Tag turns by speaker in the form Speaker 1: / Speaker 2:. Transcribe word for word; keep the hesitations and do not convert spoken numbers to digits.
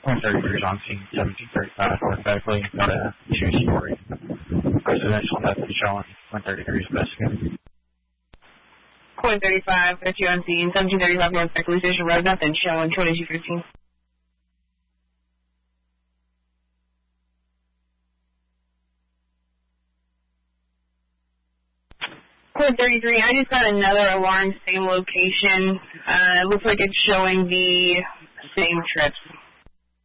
Speaker 1: one thirty-three on scene, seventeen thirty-five, hypothetically, got a two-story residential that's showing one thirty-three specimen.
Speaker 2: one thirty-five, got you on scene, seventeen thirty-five North Beckley Station Road, nothing showing, twenty-two fifteen. one thirty-three, I just got another alarm, same location. Uh, it looks like it's showing the same trips.